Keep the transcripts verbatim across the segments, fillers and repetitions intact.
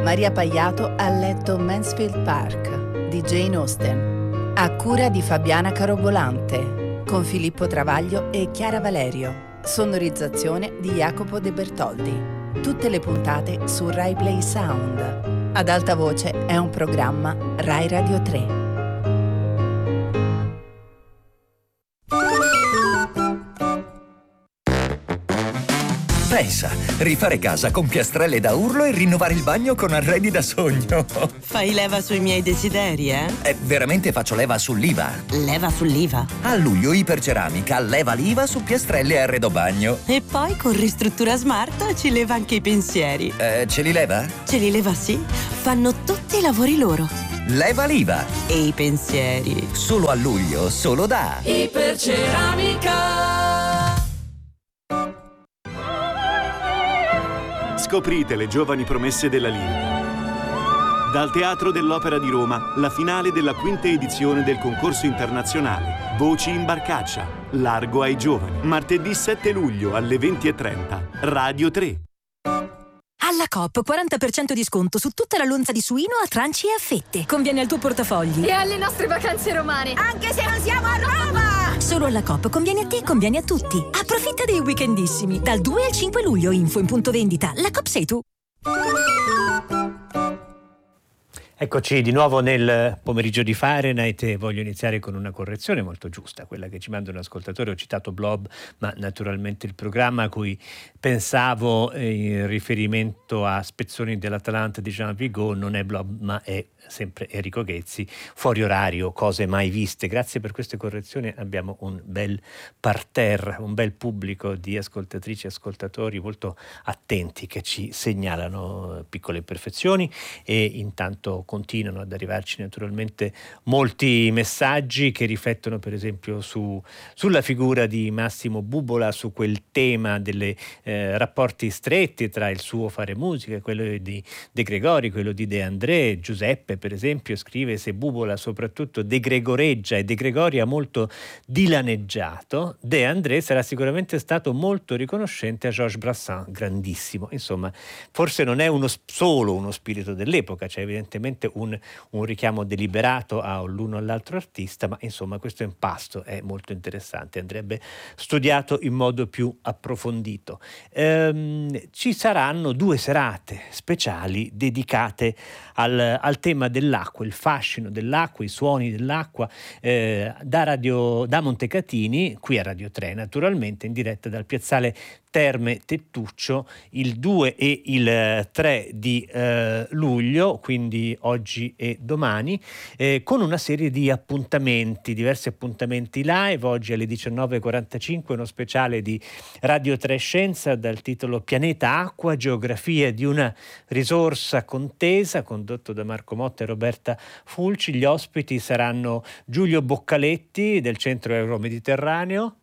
Maria Paiato ha letto Mansfield Park di Jane Austen, a cura di Fabiana Carobolante, con Filippo Travaglio e Chiara Valerio. Sonorizzazione di Jacopo De Bertoldi. Tutte le puntate su Rai Play Sound. Ad alta voce è un programma Rai Radio tre. Pensa, rifare casa con piastrelle da urlo e rinnovare il bagno con arredi da sogno. Fai leva sui miei desideri, eh? Eh, veramente faccio leva sull'I V A. Leva sull'I V A? A luglio Iperceramica leva l'I V A su piastrelle e arredo bagno. E poi con Ristruttura Smart ci leva anche i pensieri. Eh, ce li leva? Ce li leva, sì. Fanno tutti i lavori loro. Leva l'I V A. E i pensieri. Solo a luglio, solo da Iperceramica. Scoprite le giovani promesse della lirica. Dal Teatro dell'Opera di Roma, la finale della quinta edizione del concorso internazionale Voci in Barcaccia, Largo ai giovani. Martedì sette luglio alle venti e trenta, Radio tre. Alla Coop quaranta per cento di sconto su tutta la lonza di suino a tranci e a fette. Conviene al tuo portafogli. E alle nostre vacanze romane. Anche se non siamo a Roma! Solo alla Coop conviene a te, conviene a tutti. Approfitta dei weekendissimi. Dal due al cinque luglio, info in punto vendita. La Coop sei tu. Eccoci di nuovo nel pomeriggio di Fahrenheit e voglio iniziare con una correzione molto giusta, quella che ci manda un ascoltatore. Ho citato Blob, ma naturalmente il programma a cui pensavo in riferimento a Spezzoni dell'Atalanta di Jean Vigo non è Blob, ma è sempre Enrico Ghezzi, Fuori orario, cose mai viste. Grazie per queste correzioni, abbiamo un bel parterre, un bel pubblico di ascoltatrici e ascoltatori molto attenti che ci segnalano piccole imperfezioni e intanto continuano ad arrivarci naturalmente molti messaggi che riflettono per esempio su, sulla figura di Massimo Bubola, su quel tema delle eh, rapporti stretti tra il suo fare musica, quello di De Gregori, quello di De André. Giuseppe per esempio scrive: se Bubola soprattutto De Gregoreggia e De Gregori ha molto dilaneggiato, De André sarà sicuramente stato molto riconoscente a Georges Brassens, grandissimo. Insomma, forse non è uno, solo uno spirito dell'epoca, c'è evidentemente un, un richiamo deliberato all'uno o all'altro artista, ma insomma questo impasto è molto interessante, andrebbe studiato in modo più approfondito. Ehm, ci saranno due serate speciali dedicate al, al tema dell'acqua, il fascino dell'acqua, i suoni dell'acqua, eh, da, radio, da Montecatini, qui a Radio tre naturalmente, in diretta dal piazzale Terme Tettuccio il due e il tre di eh, luglio, quindi oggi e domani, eh, con una serie di appuntamenti, diversi appuntamenti live. Oggi alle diciannove e quarantacinque uno speciale di Radio tre Scienza dal titolo Pianeta Acqua, geografia di una risorsa contesa, condotto da Marco Motta e Roberta Fulci. Gli ospiti saranno Giulio Boccaletti del Centro Euromediterraneo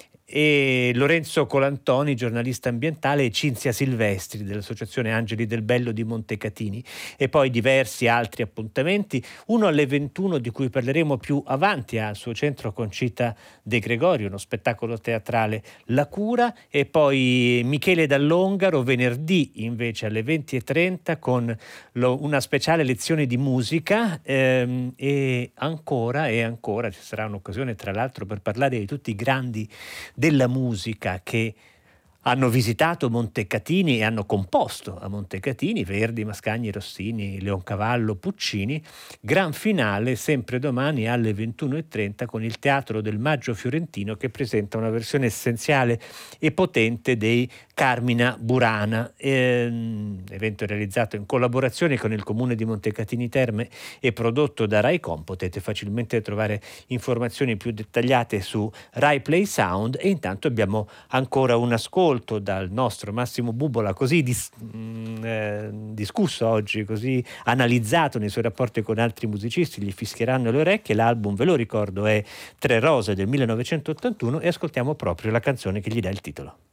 e Lorenzo Colantoni, giornalista ambientale, e Cinzia Silvestri dell'Associazione Angeli del Bello di Montecatini, e poi diversi altri appuntamenti, uno alle ventuno di cui parleremo più avanti al suo centro Concita De Gregorio, uno spettacolo teatrale La Cura, e poi Michele Dall'Ongaro venerdì invece alle venti e trenta con lo, una speciale lezione di musica ehm, e ancora e ancora ci sarà un'occasione tra l'altro per parlare di tutti i grandi della musica che hanno visitato Montecatini e hanno composto a Montecatini: Verdi, Mascagni, Rossini, Leoncavallo, Puccini. Gran finale sempre domani alle ventuno e trenta con il Teatro del Maggio Fiorentino, che presenta una versione essenziale e potente dei Carmina Burana, ehm, evento realizzato in collaborazione con il Comune di Montecatini Terme e prodotto da Raicom. Potete facilmente trovare informazioni più dettagliate su Rai Play Sound. E intanto abbiamo ancora un ascolto dal nostro Massimo Bubola, così dis- mh, eh, discusso oggi, così analizzato nei suoi rapporti con altri musicisti, gli fischieranno le orecchie. L'album, ve lo ricordo, è Tre Rose del millenovecentottantuno e ascoltiamo proprio la canzone che gli dà il titolo.